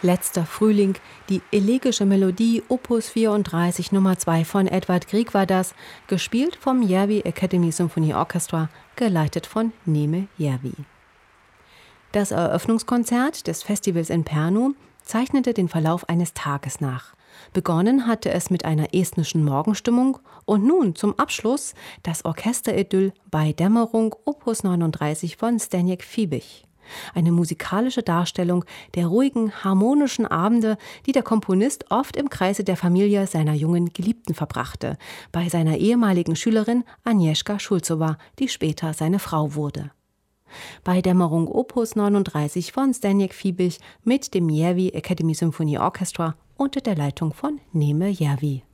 Letzter Frühling, die elegische Melodie Opus 34 Nummer 2 von Edvard Grieg war das, gespielt vom Järvi Academy Symphony Orchestra, geleitet von Neeme Järvi. Das Eröffnungskonzert des Festivals in Pärnu zeichnete den Verlauf eines Tages nach. Begonnen hatte es mit einer estnischen Morgenstimmung und nun zum Abschluss das Orchesteridyll Bei Dämmerung Opus 39 von Zdeněk Fiebig. Eine musikalische Darstellung der ruhigen, harmonischen Abende, die der Komponist oft im Kreise der Familie seiner jungen Geliebten verbrachte, bei seiner ehemaligen Schülerin Agnieszka Schulzowa, die später seine Frau wurde. Bei Dämmerung Opus 39 von Zdeněk Fiebig mit dem Järvi Academy Symphony Orchestra unter der Leitung von Neeme Järvi.